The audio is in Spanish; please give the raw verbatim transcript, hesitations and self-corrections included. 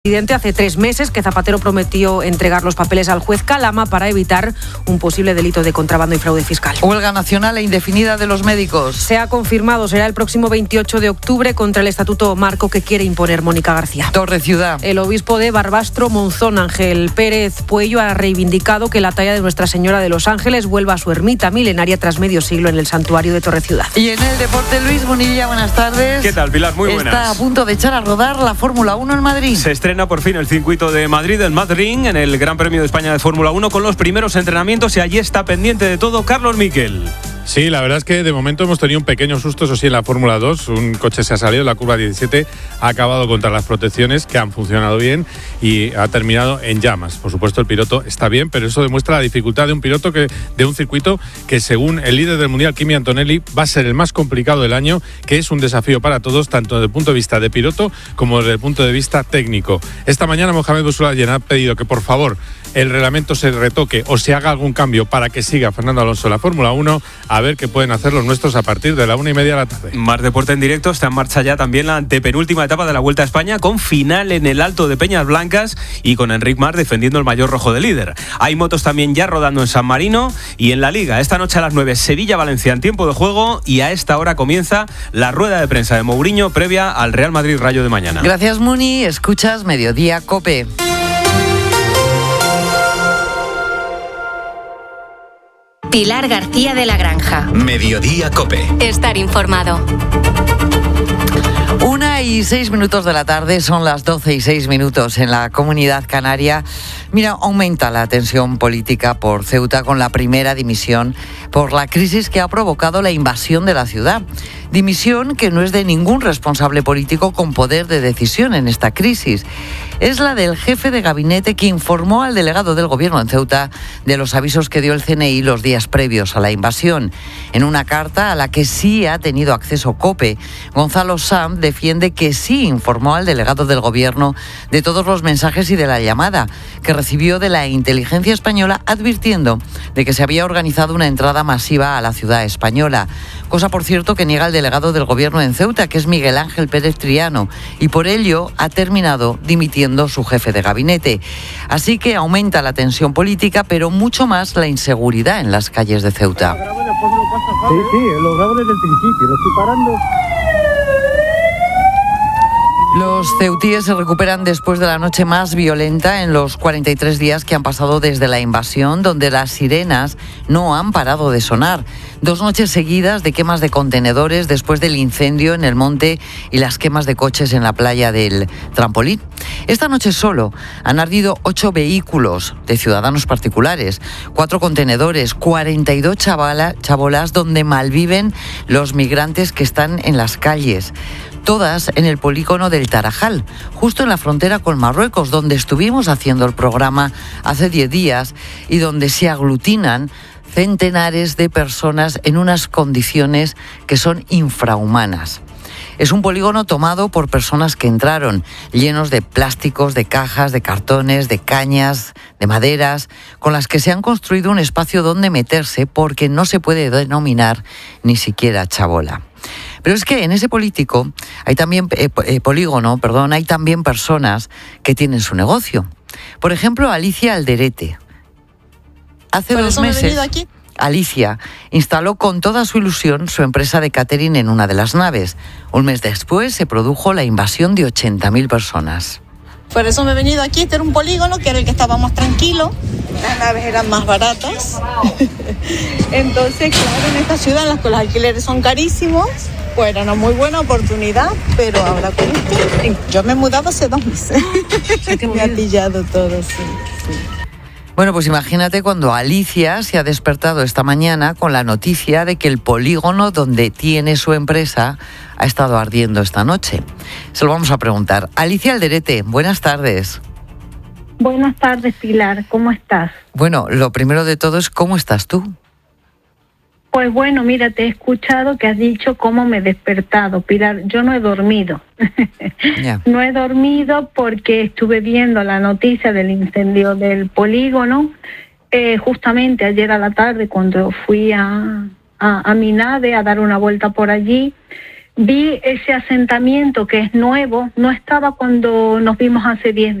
Presidente, hace tres meses que Zapatero prometió entregar los papeles al juez Calama para evitar un posible delito de contrabando y fraude fiscal. Huelga nacional e indefinida de los médicos. Se ha confirmado, será el próximo veintiocho de octubre contra el estatuto marco que quiere imponer Mónica García. Torre Ciudad. El obispo de Barbastro Monzón, Ángel Pérez Puello, ha reivindicado que la talla de Nuestra Señora de los Ángeles vuelva a su ermita milenaria tras medio siglo en el santuario de Torre Ciudad. Y en el deporte, Luis Bonilla, buenas tardes. ¿Qué tal, Pilar? Muy buenas. Está a punto de echar a rodar la Fórmula uno en Madrid. Se estrena por fin el circuito de Madrid, el Madrid, en el Gran Premio de España de Fórmula uno, con los primeros entrenamientos, y allí está pendiente de todo Carlos Miquel. Sí, la verdad es que de momento hemos tenido un pequeño susto, eso sí, en la Fórmula dos. Un coche se ha salido en la curva diecisiete, ha acabado contra las protecciones, que han funcionado bien, y ha terminado en llamas. Por supuesto, el piloto está bien, pero eso demuestra la dificultad de un piloto, que de un circuito que, según el líder del Mundial, Kimi Antonelli, va a ser el más complicado del año, que es un desafío para todos, tanto desde el punto de vista de piloto como desde el punto de vista técnico. Esta mañana Mohamed Boussoulayen ha pedido que, por favor, el reglamento se retoque o se haga algún cambio para que siga Fernando Alonso en la Fórmula uno, a ver qué pueden hacer los nuestros a partir de la una y media de la tarde. Más deporte en directo. Está en marcha ya también la antepenúltima etapa de la Vuelta a España, con final en el Alto de Peñas Blancas y con Enric Mas defendiendo el maillot rojo de líder. Hay motos también ya rodando en San Marino y en la Liga. Esta noche a las nueve, Sevilla-Valencia en tiempo de juego, y a esta hora comienza la rueda de prensa de Mourinho previa al Real Madrid-Rayo de mañana. Gracias, Muni. Escuchas Mediodía COPE. Pilar García de la Granja. Mediodía COPE. Estar informado. Una y seis minutos de la tarde, son las doce y seis minutos en la Comunidad Canaria. Mira, aumenta la tensión política por Ceuta, con la primera dimisión por la crisis que ha provocado la invasión de la ciudad. Dimisión que no es de ningún responsable político con poder de decisión en esta crisis. Es la del jefe de gabinete, que informó al delegado del gobierno en Ceuta de los avisos que dio el C N I los días previos a la invasión. En una carta a la que sí ha tenido acceso COPE, Gonzalo Sanz defiende que sí informó al delegado del gobierno de todos los mensajes y de la llamada que recibió de la inteligencia española, advirtiendo de que se había organizado una entrada masiva a la ciudad española. Cosa, por cierto, que niega el delegado del gobierno en Ceuta, que es Miguel Ángel Pérez Triano, y por ello ha terminado dimitiendo su jefe de gabinete. Así que aumenta la tensión política, pero mucho más la inseguridad en las calles de Ceuta. Sí, sí, lo grabo desde el principio, lo estoy parando. Los ceutíes se recuperan después de la noche más violenta en los cuarenta y tres días que han pasado desde la invasión, donde las sirenas no han parado de sonar. Dos noches seguidas de quemas de contenedores después del incendio en el monte y las quemas de coches en la playa del Trampolín. Esta noche solo han ardido ocho vehículos de ciudadanos particulares, cuatro contenedores, cuarenta y dos chavala, chabolas donde malviven los migrantes que están en las calles. Todas en el polígono del Tarajal, justo en la frontera con Marruecos, donde estuvimos haciendo el programa hace diez días y donde se aglutinan centenares de personas en unas condiciones que son infrahumanas. Es un polígono tomado por personas que entraron, llenos de plásticos, de cajas, de cartones, de cañas, de maderas, con las que se han construido un espacio donde meterse, porque no se puede denominar ni siquiera chabola. Pero es que en ese político hay también eh, eh, polígono, perdón, hay también personas que tienen su negocio. Por ejemplo, Alicia Alderete. Hace dos meses, Alicia instaló con toda su ilusión su empresa de catering en una de las naves. Un mes después se produjo la invasión de ochenta mil personas. Por eso me he venido aquí. Este era un polígono que era el que estaba más tranquilo. Las naves eran más baratas. Entonces, claro, en esta ciudad en las que los alquileres son carísimos, pues era una muy buena oportunidad, pero ahora con esto, yo me he mudado hace dos meses. Me ha pillado todo, sí, sí. Bueno, pues imagínate cuando Alicia se ha despertado esta mañana con la noticia de que el polígono donde tiene su empresa ha estado ardiendo esta noche. Se lo vamos a preguntar. Alicia Alderete, buenas tardes. Buenas tardes, Pilar. ¿Cómo estás? Bueno, lo primero de todo es, ¿cómo estás tú? Pues bueno, mira, te he escuchado que has dicho cómo me he despertado. Pilar, yo no he dormido. Yeah. No he dormido porque estuve viendo la noticia del incendio del polígono, eh, justamente ayer a la tarde cuando fui a, a, a mi nave a dar una vuelta por allí. vi ese asentamiento que es nuevo, no estaba cuando nos vimos hace diez